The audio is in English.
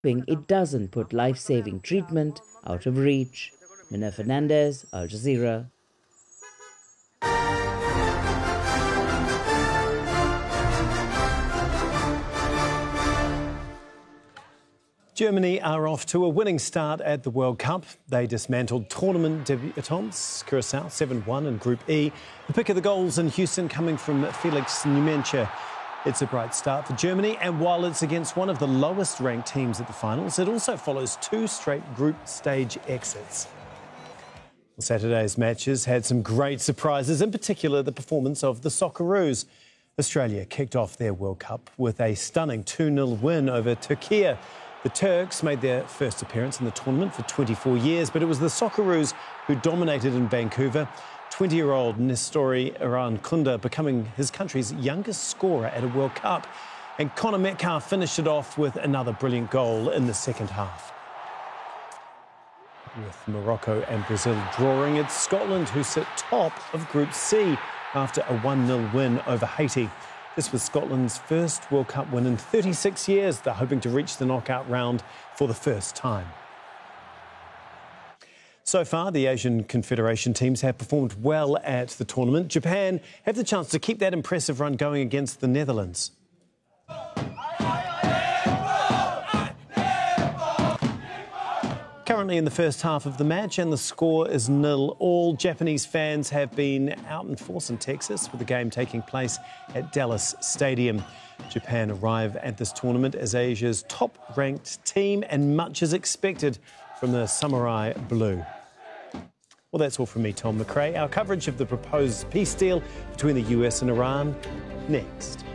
hoping it doesn't put life-saving treatment out of reach. Mina Fernandez, Al Jazeera. Germany are off to a winning start at the World Cup. They dismantled tournament debutants Curacao 7-1 in Group E. The pick of the goals in Houston coming from Felix Neumensche. It's a bright start for Germany, and while it's against one of the lowest ranked teams at the finals, it also follows 2 straight group stage exits. Well, Saturday's matches had some great surprises, in particular the performance of the Socceroos. Australia kicked off their World Cup with a stunning 2-0 win over Turkey. The Turks made their first appearance in the tournament for 24 years, but it was the Socceroos who dominated in Vancouver. 20-year-old Nestori Irankunda becoming his country's youngest scorer at a World Cup. And Connor Metcalfe finished it off with another brilliant goal in the second half. With Morocco and Brazil drawing, it's Scotland who sit top of Group C after a 1-0 win over Haiti. This was Scotland's first World Cup win in 36 years. They're hoping to reach the knockout round for the first time. So far, the Asian Confederation teams have performed well at the tournament. Japan have the chance to keep that impressive run going against the Netherlands. Currently in the first half of the match, and the score is 0-0. Japanese fans have been out in force in Texas, with the game taking place at Dallas Stadium. Japan arrive at this tournament as Asia's top-ranked team, and much is expected from the Samurai Blue. Well, that's all from me, Tom McRae. Our coverage of the proposed peace deal between the US and Iran next.